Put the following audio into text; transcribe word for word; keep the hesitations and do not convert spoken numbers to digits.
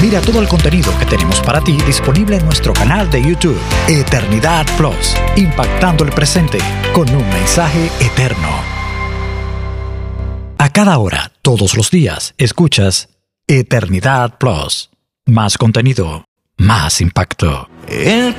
Mira todo el contenido que tenemos para ti disponible en nuestro canal de YouTube, Eternidad Plus, impactando el presente con un mensaje eterno. A cada hora, todos los días, escuchas Eternidad Plus. Más contenido, más impacto. El